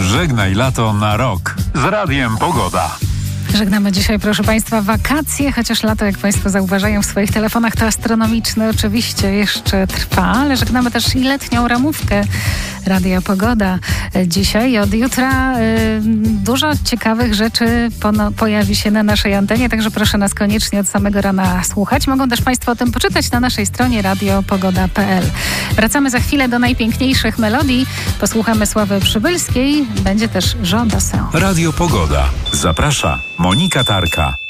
Żegnaj lato na rok. Z Radiem Pogoda. Żegnamy dzisiaj, proszę Państwa, wakacje, chociaż lato, jak Państwo zauważają w swoich telefonach, to astronomiczne oczywiście jeszcze trwa, ale żegnamy też i letnią ramówkę Radia Pogoda. Dzisiaj i od jutra dużo ciekawych rzeczy pojawi się na naszej antenie, także proszę nas koniecznie od samego rana słuchać. Mogą też Państwo o tym poczytać na naszej stronie radiopogoda.pl. Wracamy za chwilę do najpiękniejszych melodii. Posłuchamy Sławy Przybylskiej. Będzie też Jean Dassin. Radio Pogoda. Zaprasza Monika Tarka.